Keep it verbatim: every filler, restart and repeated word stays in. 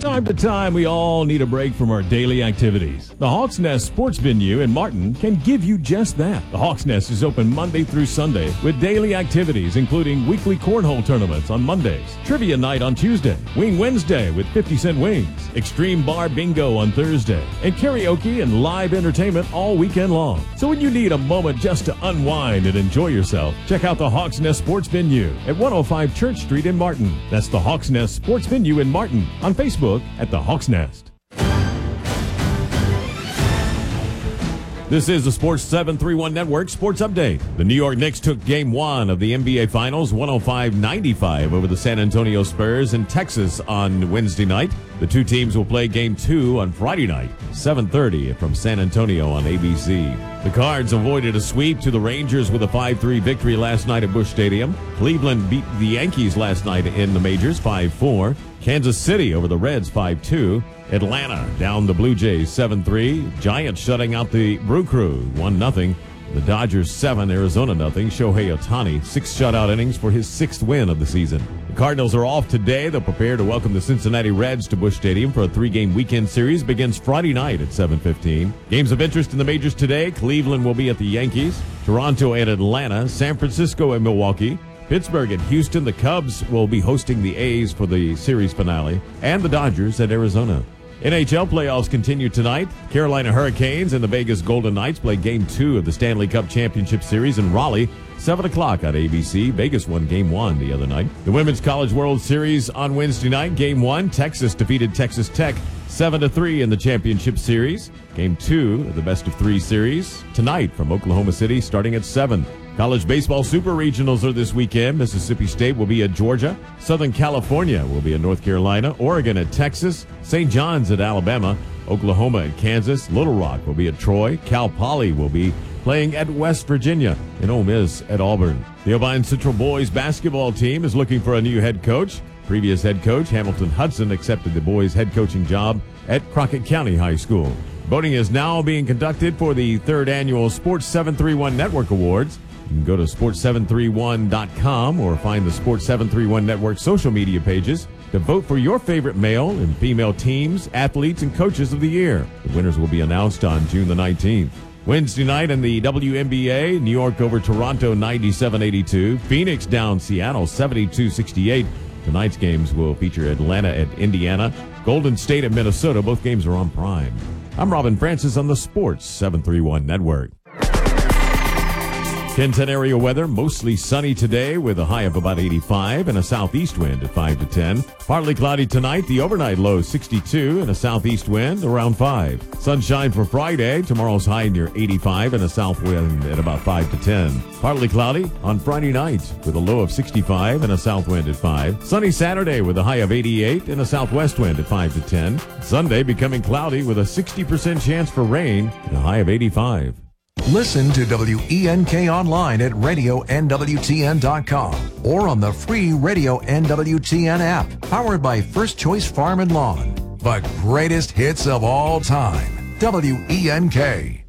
Time to time, we all need a break from our daily activities. The Hawks Nest Sports Venue in Martin can give you just that. The Hawks Nest is open Monday through Sunday with daily activities, including weekly cornhole tournaments on Mondays, trivia night on Tuesday, Wing Wednesday with fifty cent wings, extreme bar bingo on Thursday, and karaoke and live entertainment all weekend long. So when you need a moment just to unwind and enjoy yourself, check out the Hawks Nest Sports Venue at one oh five Church Street in Martin. That's the Hawks Nest Sports Venue in Martin. On Facebook at the Hawks Nest. This is the Sports seven thirty-one Network Sports Update. The New York Knicks took Game one of the N B A Finals one oh five ninety-five over the San Antonio Spurs in Texas on Wednesday night. The two teams will play Game two on Friday night, seven thirty from San Antonio on A B C. The Cards avoided a sweep to the Rangers with a five three victory last night at Busch Stadium. Cleveland beat the Yankees last night in the majors five four. Kansas City over the Reds five two. Atlanta down the Blue Jays seven three. Giants shutting out the Brew Crew one nothing. The Dodgers seven, Arizona nothing. Shohei Ohtani six shutout innings for his sixth win of the season. The Cardinals are off today. They'll prepare to welcome the Cincinnati Reds to Busch Stadium for a three-game weekend series. Begins Friday night at seven fifteen. Games of interest in the majors today. Cleveland will be at the Yankees. Toronto and Atlanta. San Francisco and Milwaukee. Pittsburgh and Houston. The Cubs will be hosting the A's for the series finale. And the Dodgers at Arizona. N H L playoffs continue tonight. Carolina Hurricanes and the Vegas Golden Knights play Game two of the Stanley Cup Championship Series in Raleigh, seven o'clock on A B C. Vegas won Game one the other night. The Women's College World Series on Wednesday night. Game one, Texas defeated Texas Tech seven to three in the Championship Series. Game two of the Best of Three Series tonight from Oklahoma City starting at seven. College baseball super regionals are this weekend. Mississippi State will be at Georgia. Southern California will be at North Carolina. Oregon at Texas. Saint John's at Alabama. Oklahoma at Kansas. Little Rock will be at Troy. Cal Poly will be playing at West Virginia. And Ole Miss at Auburn. The Irvine Central boys basketball team is looking for a new head coach. Previous head coach Hamilton Hudson accepted the boys' head coaching job at Crockett County High School. Voting is now being conducted for the third annual Sports seven thirty-one Network Awards. You can go to sports seven thirty-one dot com or find the Sports seven thirty-one Network social media pages to vote for your favorite male and female teams, athletes, and coaches of the year. The winners will be announced on June the nineteenth. Wednesday night in the W N B A, New York over Toronto ninety-seven eighty-two. Phoenix down Seattle seventy-two sixty-eight. Tonight's games will feature Atlanta at Indiana, Golden State at Minnesota. Both games are on Prime. I'm Robin Francis on the Sports seven thirty-one Network. ten ten area weather, mostly sunny today with a high of about eighty-five and a southeast wind at five to ten. Partly cloudy tonight, the overnight low sixty-two and a southeast wind around five. Sunshine for Friday, tomorrow's high near eighty-five and a south wind at about five to ten. Partly cloudy on Friday night with a low of sixty-five and a south wind at five. Sunny Saturday with a high of eighty-eight and a southwest wind at five to ten. Sunday becoming cloudy with a sixty percent chance for rain and a high of eighty-five. Listen to W E N K online at radio N W T N dot com or on the free Radio N W T N app, powered by First Choice Farm and Lawn. The greatest hits of all time. W E N K.